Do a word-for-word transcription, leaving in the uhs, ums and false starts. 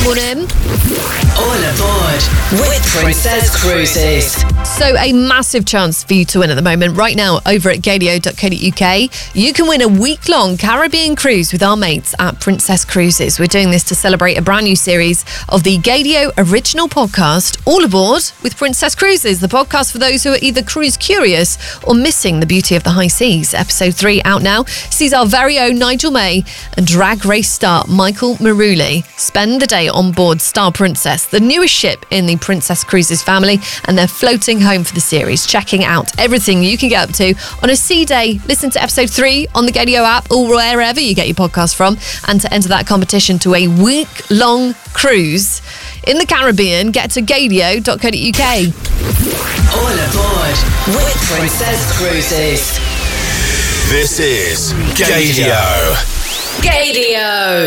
Morning. All aboard with Princess Cruises. So a massive chance for you to win at the moment. Right now, over at gadio dot co dot uk, you can win a week-long Caribbean cruise with our mates at Princess Cruises. We're doing this to celebrate a brand new series of the Gadio original podcast, All Aboard with Princess Cruises, the podcast for those who are either cruise curious or missing the beauty of the high seas. Episode three out now sees our very own Nigel May and drag race star Michael Maruli spend the day on board Star Princess, the newest ship in the Princess Cruises family, and they're floating home for the series, checking out everything you can get up to on a sea day. Listen to episode three on the Gadio app or wherever you get your podcast from, and to enter that competition to a week-long cruise in the Caribbean, get to gadio dot co dot uk. All aboard with Princess Cruises. This is Gadio. Gadio.